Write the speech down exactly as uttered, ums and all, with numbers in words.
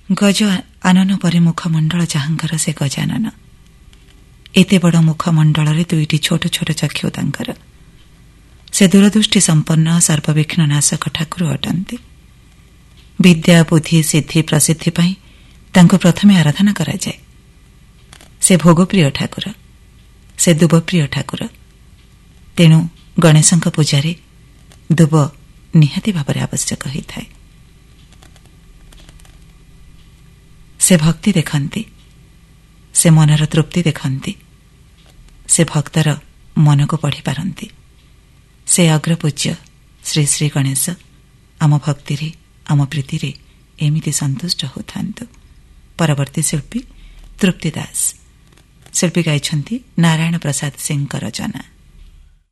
ଗଜ ଆନନ ପରି ମୁଖମଣ୍ଡଳ ଯାହାଙ୍କର ସେ ଗଜାନନ। ଏତେ ବଡ଼ ମୁଖମଣ୍ଡଳରେ ଦୁଇଟି ଛୋଟ ଛୋଟ ଚକ୍ଷୁ ତାଙ୍କର। ସେ ଦୂରଦୃଷ୍ଟି ସମ୍ପନ୍ନ ସର୍ବବିଘ୍ନ ନାଶକ ଠାକୁର ଅଟନ୍ତି। ବିଦ୍ୟା ବୁଦ୍ଧି ସିଦ୍ଧି ପ୍ରସିଦ୍ଧି ପାଇଁ ତାଙ୍କୁ ପ୍ରଥମେ ଆରାଧନା କରାଯାଏ। ସେ ଭୋଗପ୍ରିୟ ଠାକୁର, ସେ ଦୁବପ୍ରିୟ ଠାକୁର। ତେଣୁ ଗଣେଶଙ୍କ ପୂଜାରେ ଦୁବ ନିହାତି ଭାବରେ ଆବଶ୍ୟକ ହୋଇଥାଏ। ସେ ଭକ୍ତି ଦେଖନ୍ତି, ସେ ମନର ତୃପ୍ତି ଦେଖନ୍ତି, ସେ ଭକ୍ତର ମନକୁ ପଢ଼ିପାରନ୍ତି। ସେ ଅଗ୍ରପୂଜ୍ୟ ଶ୍ରୀ ଶ୍ରୀ ଗଣେଶ ଆମ ଭକ୍ତିରେ ଆମ ପ୍ରୀତିରେ ଏମିତି ସନ୍ତୁଷ୍ଟ ହେଉଥାନ୍ତୁ। ପରବର୍ତ୍ତୀ ଶିଳ୍ପୀ ତୃପ୍ତି ଦାସ। ଶିଳ୍ପୀ ଗାଇଛନ୍ତି ନାରାୟଣ ପ୍ରସାଦ ସିଂଙ୍କ ରଚନା।